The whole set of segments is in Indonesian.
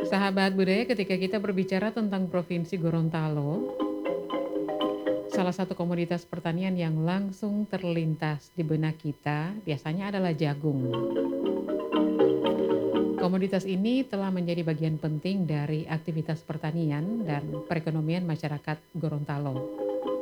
Sahabat budaya, ketika kita berbicara tentang Provinsi Gorontalo, salah satu komoditas pertanian yang langsung terlintas di benak kita biasanya adalah jagung. Komoditas ini telah menjadi bagian penting dari aktivitas pertanian dan perekonomian masyarakat Gorontalo.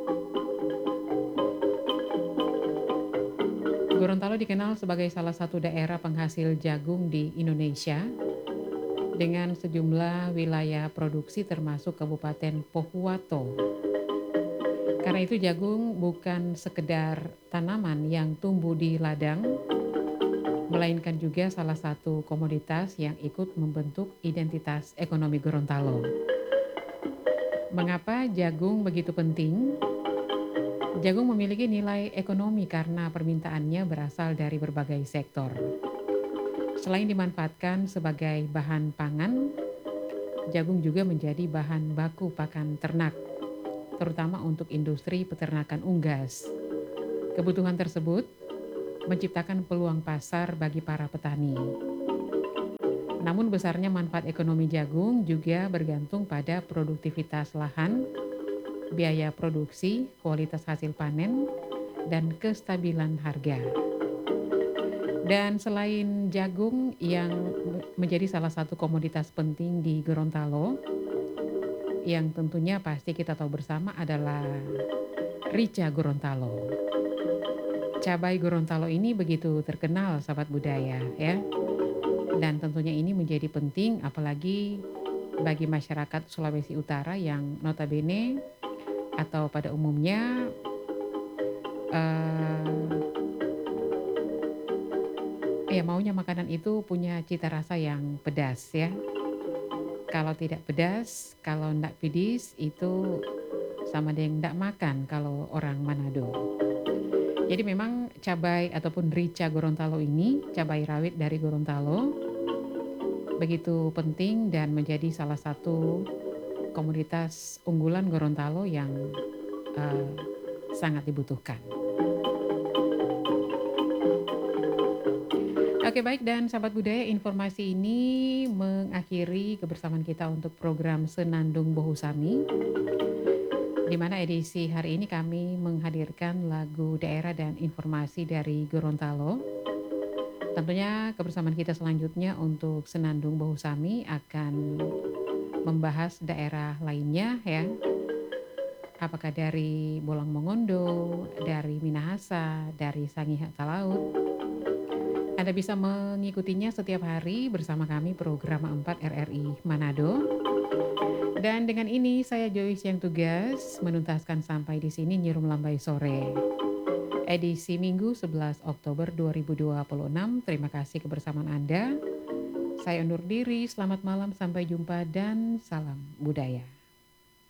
Gorontalo dikenal sebagai salah satu daerah penghasil jagung di Indonesia dengan sejumlah wilayah produksi termasuk Kabupaten Pohuwato. Karena itu jagung bukan sekedar tanaman yang tumbuh di ladang, melainkan juga salah satu komoditas yang ikut membentuk identitas ekonomi Gorontalo. Mengapa jagung begitu penting? Jagung memiliki nilai ekonomi karena permintaannya berasal dari berbagai sektor. Selain dimanfaatkan sebagai bahan pangan, jagung juga menjadi bahan baku pakan ternak, terutama untuk industri peternakan unggas. Kebutuhan tersebut menciptakan peluang pasar bagi para petani. Namun besarnya manfaat ekonomi jagung juga bergantung pada produktivitas lahan, biaya produksi, kualitas hasil panen, dan kestabilan harga. Dan selain jagung yang menjadi salah satu komoditas penting di Gorontalo, yang tentunya pasti kita tahu bersama adalah rica Gorontalo. Cabai Gorontalo ini begitu terkenal sahabat budaya ya. Dan tentunya ini menjadi penting apalagi bagi masyarakat Sulawesi Utara yang notabene atau pada umumnya eh ya maunya makanan itu punya cita rasa yang pedas ya. Kalau tidak pedas, kalau ndak pedis itu sama dengan ndak makan kalau orang Manado. Jadi memang cabai ataupun rica Gorontalo ini, cabai rawit dari Gorontalo, begitu penting dan menjadi salah satu komoditas unggulan Gorontalo yang eh, sangat dibutuhkan. Oke baik dan sahabat budaya informasi ini mengakhiri kebersamaan kita untuk program Senandung Bohusami di mana edisi hari ini kami menghadirkan lagu daerah dan informasi dari Gorontalo. Tentunya kebersamaan kita selanjutnya untuk Senandung Bohusami akan membahas daerah lainnya ya. Apakah dari Bolang Mongondo, dari Minahasa, dari Sangihe Talaut. Anda bisa mengikutinya setiap hari bersama kami program 4 RRI Manado. Dan dengan ini saya Joyce yang tugas menuntaskan sampai di sini Nyirum Lambai Sore. Edisi Minggu 11 Oktober 2026. Terima kasih kebersamaan Anda. Saya undur diri, selamat malam, sampai jumpa dan salam budaya.